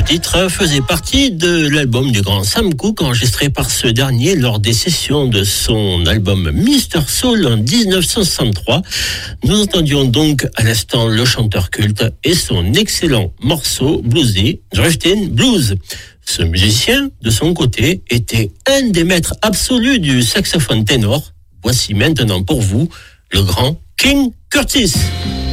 titre faisait partie de l'album du grand Sam Cooke, enregistré par ce dernier lors des sessions de son album Mr. Soul en 1963. Nous entendions donc à l'instant le chanteur culte et son excellent morceau bluesy, Driftin' Blues. Ce musicien, de son côté, était un des maîtres absolus du saxophone ténor. Voici maintenant pour vous le grand King Curtis.